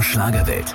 MDR Schlagerwelt.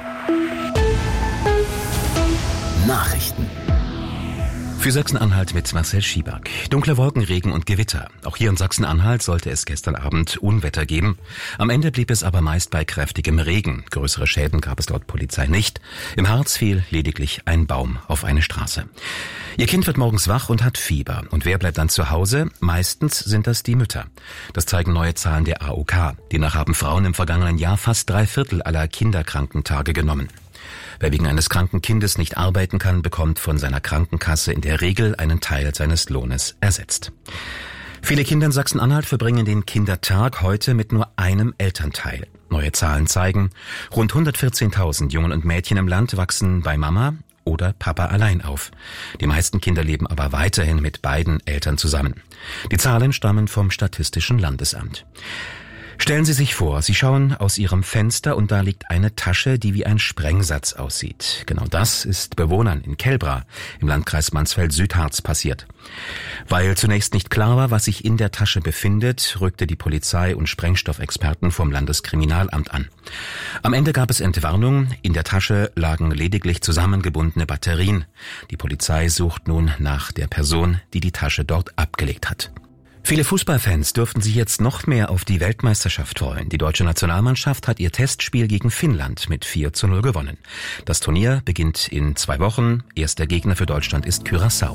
Nachrichten. Für Sachsen-Anhalt mit Marcel Schieback. Dunkle Wolken, Regen und Gewitter. Auch hier in Sachsen-Anhalt sollte es gestern Abend Unwetter geben. Am Ende blieb es aber meist bei kräftigem Regen. Größere Schäden gab es laut Polizei nicht. Im Harz fiel lediglich ein Baum auf eine Straße. Ihr Kind wird morgens wach und hat Fieber. Und wer bleibt dann zu Hause? Meistens sind das die Mütter. Das zeigen neue Zahlen der AOK. Demnach haben Frauen im vergangenen Jahr fast 3/4 aller Kinderkrankentage genommen. Wer wegen eines kranken Kindes nicht arbeiten kann, bekommt von seiner Krankenkasse in der Regel einen Teil seines Lohnes ersetzt. Viele Kinder in Sachsen-Anhalt verbringen den Kindertag heute mit nur einem Elternteil. Neue Zahlen zeigen, rund 114.000 Jungen und Mädchen im Land wachsen bei Mama oder Papa allein auf. Die meisten Kinder leben aber weiterhin mit beiden Eltern zusammen. Die Zahlen stammen vom Statistischen Landesamt. Stellen Sie sich vor, Sie schauen aus Ihrem Fenster und da liegt eine Tasche, die wie ein Sprengsatz aussieht. Genau das ist Bewohnern in Kelbra im Landkreis Mansfeld-Südharz passiert. Weil zunächst nicht klar war, was sich in der Tasche befindet, rückte die Polizei und Sprengstoffexperten vom Landeskriminalamt an. Am Ende gab es Entwarnung. In der Tasche lagen lediglich zusammengebundene Batterien. Die Polizei sucht nun nach der Person, die die Tasche dort abgelegt hat. Viele Fußballfans dürften sich jetzt noch mehr auf die Weltmeisterschaft freuen. Die deutsche Nationalmannschaft hat ihr Testspiel gegen Finnland mit 4:0 gewonnen. Das Turnier beginnt in 2 Wochen. Erster Gegner für Deutschland ist Curaçao.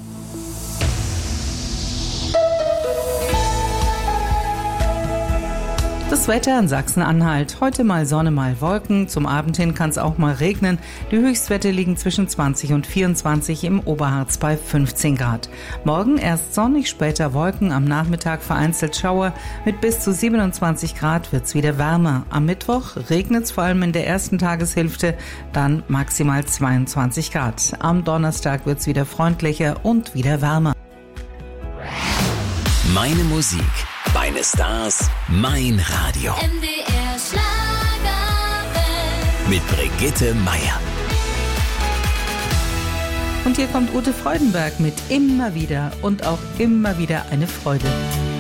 Das Wetter in Sachsen-Anhalt. Heute mal Sonne, mal Wolken. Zum Abend hin kann es auch mal regnen. Die Höchstwerte liegen zwischen 20 und 24, im Oberharz bei 15 Grad. Morgen erst sonnig, später Wolken, am Nachmittag vereinzelt Schauer. Mit bis zu 27 Grad wird's wieder wärmer. Am Mittwoch regnet's vor allem in der ersten Tageshälfte, dann maximal 22 Grad. Am Donnerstag wird's wieder freundlicher und wieder wärmer. Meine Musik, meine Stars, mein Radio. MDR Schlagerwelt. Mit Brigitte Meier. Und hier kommt Ute Freudenberg mit Immer wieder und auch immer wieder eine Freude.